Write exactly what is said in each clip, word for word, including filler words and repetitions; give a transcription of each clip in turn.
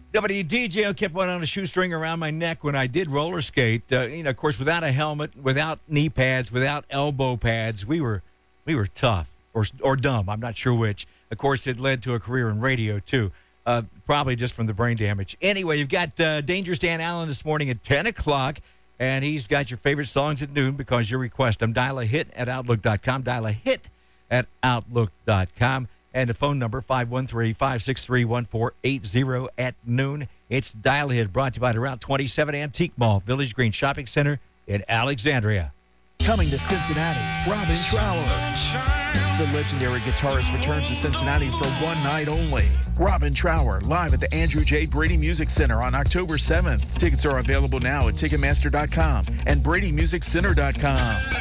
W D J kept one on a shoestring around my neck when I did roller skate. Uh, you know, of course, without a helmet, without knee pads, without elbow pads, we were we were tough or or dumb. I'm not sure which. Of course, it led to a career in radio too, uh, probably just from the brain damage. Anyway, you've got uh, Dangerous Dan Allen this morning at ten o'clock, and he's got your favorite songs at noon because your request. I'm dial a hit at outlook dot com. Dial a hit at outlook dot com. And the phone number, five one three, five six three, one four eight zero at noon. It's Dial a Hit, brought to you by the Route twenty-seven Antique Mall, Village Green Shopping Center in Alexandria. Coming to Cincinnati, Robin Trower. The legendary guitarist returns to Cincinnati for one night only. Robin Trower, live at the Andrew J. Brady Music Center on October seventh. Tickets are available now at Ticketmaster dot com and Brady Music Center dot com.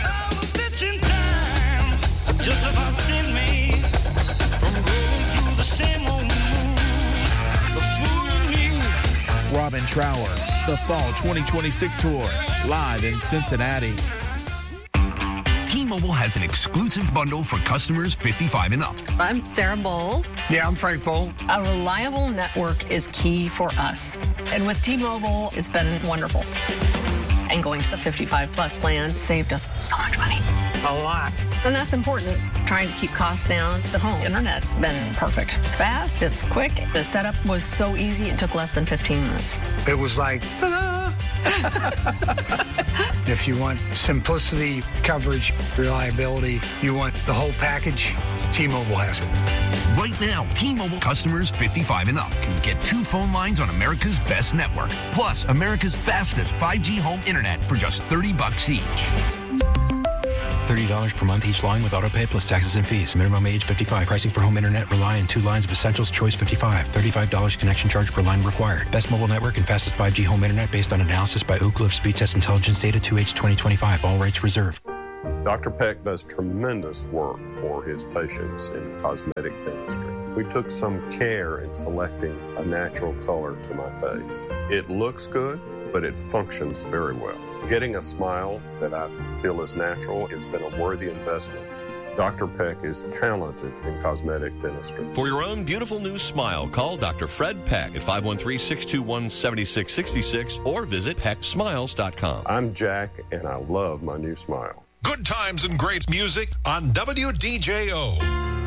Just about sent me from going through the same old the fool me. Robin Trower, the Fall twenty twenty-six Tour, live in Cincinnati. T-Mobile has an exclusive bundle for customers fifty-five and up. I'm Sarah Bowl. Yeah, I'm Frank Bowl. A reliable network is key for us. And with T-Mobile, it's been wonderful. And going to the fifty-five plus plan saved us so much money. A lot. And that's important. Trying to keep costs down. The home internet's been perfect. It's fast, it's quick. The setup was so easy, it took less than fifteen minutes. It was like, ta-da! If you want simplicity, coverage, reliability, you want the whole package, T-Mobile has it. Right now, T-Mobile customers fifty-five and up can get two phone lines on America's best network, plus America's fastest five G home internet for just thirty bucks each. thirty dollars per month each line with autopay plus taxes and fees. Minimum age fifty-five. Pricing for home internet rely on two lines of Essentials Choice fifty-five. thirty-five dollars connection charge per line required. Best mobile network and fastest five G home internet based on analysis by Ookla of Speed Test Intelligence data two H twenty twenty-five. All rights reserved. Doctor Peck does tremendous work for his patients in cosmetic dentistry. We took some care in selecting a natural color to my face. It looks good, but it functions very well. Getting a smile that I feel is natural has been a worthy investment. Doctor Peck is talented in cosmetic dentistry. For your own beautiful new smile, call Doctor Fred Peck at five one three, six two one, seven six six six or visit peck smiles dot com. I'm Jack, and I love my new smile. Good times and great music on W D J O.